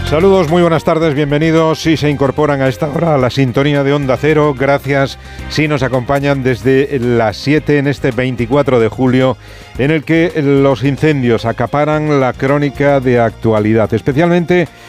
Saludos, muy buenas tardes, bienvenidos si se incorporan a esta hora a la sintonía de Onda Cero. Gracias si nos acompañan desde las 7 en este 24 de julio, en el que los incendios acaparan la crónica de actualidad, especialmente